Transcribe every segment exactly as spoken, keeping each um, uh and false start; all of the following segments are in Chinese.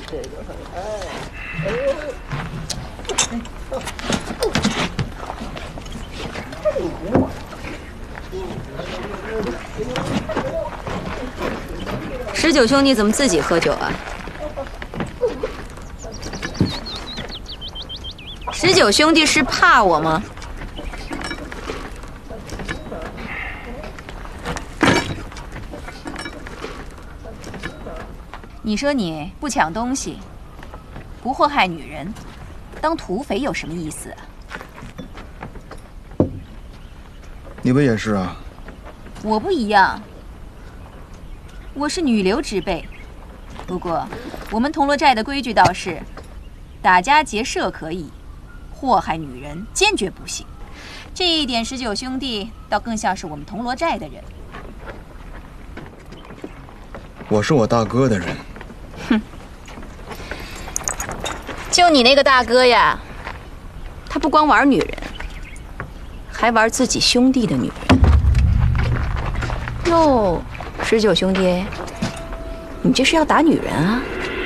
这个很哎，哎呦， 十九兄弟怎么自己喝酒啊？十九兄弟是怕我吗？你说你不抢东西，不祸害女人，当土匪有什么意思啊？ 你不也是啊？ 我不一样，我是女流之辈。不过，我们铜锣寨的规矩倒是，打家劫舍可以，祸害女人坚决不行。这一点，十九兄弟倒更像是我们铜锣寨的人。 我是我大哥的人。 哼，就你那个大哥呀，他不光玩女人，还玩自己兄弟的女人。哟，十九兄弟，你这是要打女人啊？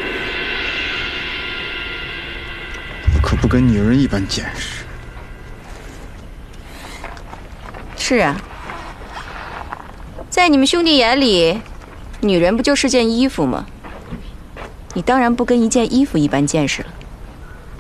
可不跟女人一般见识。 是啊，在你们兄弟眼里，女人不就是件衣服吗？你当然不跟一件衣服一般见识了。